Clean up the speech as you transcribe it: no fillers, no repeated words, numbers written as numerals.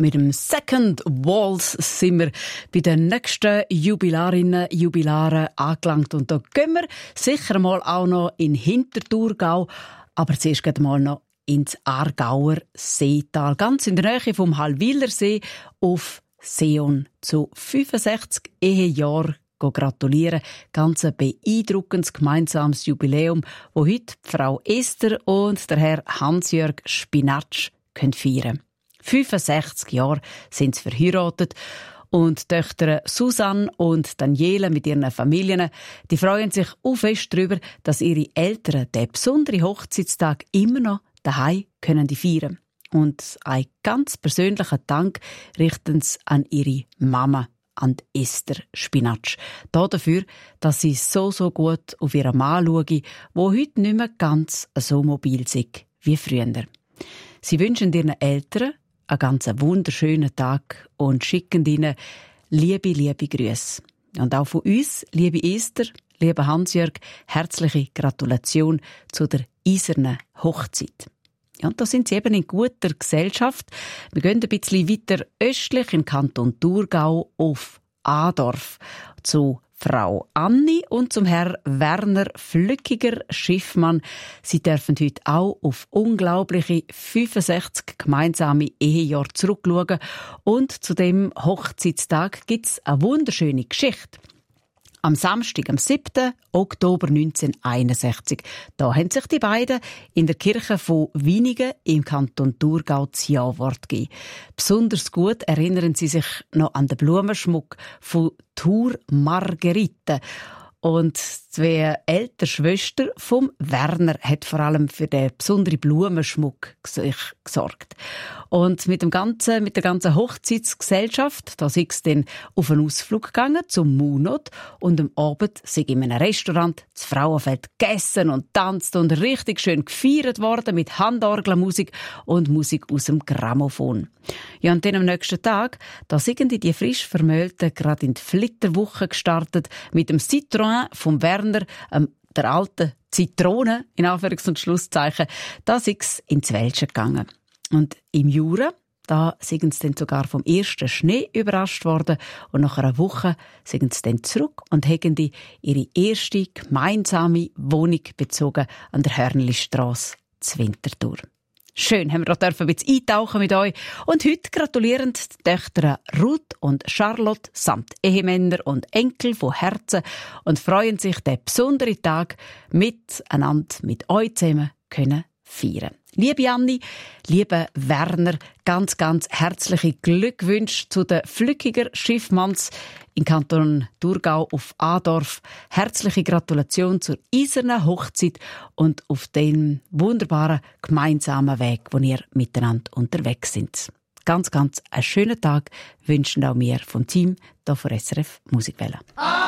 mit dem Second Waltz sind wir bei den nächsten Jubilarinnen, Jubilaren angelangt. Und da gehen wir sicher mal auch noch in Hinterthurgau, aber zuerst gehen wir mal noch ins Aargauer Seetal, ganz in der Nähe vom Hallwilersee auf Seon zu 65 Ehejahren gratulieren. Ganz ein beeindruckendes gemeinsames Jubiläum, wo heute die Frau Esther und der Herr Hans-Jörg Spinatsch feiern können. 65 Jahre sind sie verheiratet und die Töchter Susanne und Daniela mit ihren Familien, die freuen sich auch fest darüber, dass ihre Eltern den besonderen Hochzeitstag immer noch daheim können feiern. Und einen ganz persönlichen Dank richten sie an ihre Mama, an Esther Spinatsch. Dafür, dass sie so gut auf ihren Mann schaue, der heute nicht mehr ganz so mobil ist wie früher. Sie wünschen ihren Eltern einen ganz wunderschönen Tag und schicken ihnen liebe Grüße. Und auch von uns, liebe Esther, lieber Hans-Jörg, herzliche Gratulation zu der eisernen Hochzeit. Ja, und da sind sie eben in guter Gesellschaft. Wir gehen ein bisschen weiter östlich in Kanton Thurgau auf Adorf zu Frau Anni und zum Herr Werner Flückiger Schiffmann. Sie dürfen heute auch auf unglaubliche 65 gemeinsame Ehejahre zurückschauen. Und zu dem Hochzeitstag gibt's eine wunderschöne Geschichte. Am Samstag, am 7. Oktober 1961, da haben sich die beiden in der Kirche von Wienigen im Kanton Thurgau das Ja-Wort gegeben. Besonders gut erinnern sie sich noch an den Blumenschmuck von Thur Margerite. Und die ältere Schwester vom Werner hat vor allem für den besonderen Blumenschmuck gesorgt. Und mit der ganzen Hochzeitsgesellschaft, da sind sie dann auf einen Ausflug gegangen zum Munot und am Abend sind in einem Restaurant das Frauenfeld gegessen und tanzt und richtig schön gefeiert worden mit Handorgelmusik und Musik aus dem Grammophon. Ja, und dann am nächsten Tag, da sind die frisch Vermählten gerade in die Flitterwoche gestartet mit dem Citroën vom Werner, der alten Zitrone, in Anführungs- und Schlusszeichen, da sind sie ins Wäldchen gegangen. Und im Jura, da sind sie dann sogar vom ersten Schnee überrascht worden und nach einer Woche sind sie dann zurück und haben ihre erste gemeinsame Wohnung bezogen an der Hörnlistrasse zu Winterthur. Schön, haben wir da ein bisschen eintauchen mit euch. Und heute gratulieren die Töchter Ruth und Charlotte samt Ehemänner und Enkel von Herzen und freuen sich, den besonderen Tag miteinander mit euch zusammen können feiern. Liebe Anni, lieber Werner, ganz herzliche Glückwünsche zu den Flückiger Schiffmanns in Kanton Thurgau auf Adorf. Herzliche Gratulation zur eisernen Hochzeit und auf den wunderbaren gemeinsamen Weg, wo ihr miteinander unterwegs sind. Ganz einen schönen Tag wünschen auch wir vom Team hier von SRF Musikwelle.